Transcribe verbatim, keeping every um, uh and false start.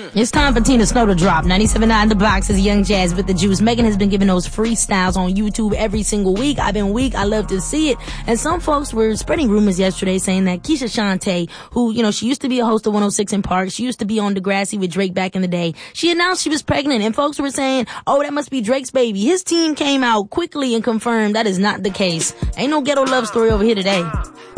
It's time for Tina Snow to drop. ninety-seven point nine The Box is Young Jazz with the juice. Megan has been giving those freestyles on YouTube every single week. I've been weak. I love to see it. And some folks were spreading rumors yesterday saying that Keisha Shante, who, you know, she used to be a host of one oh six in Park. She used to be on Degrassi with Drake back in the day. She announced she was pregnant, and folks were saying, oh, that must be Drake's baby. His team came out quickly and confirmed that is not the case. Ain't no ghetto love story over here today.